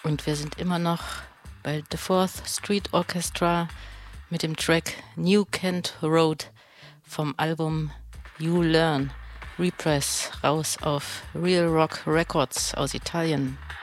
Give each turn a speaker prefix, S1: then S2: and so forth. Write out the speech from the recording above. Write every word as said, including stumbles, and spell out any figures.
S1: Und wir sind immer noch bei The Fourth Street Orchestra mit dem Track New Kent Road vom Album You Learn. Repress, raus auf Real Rock Records aus Italien.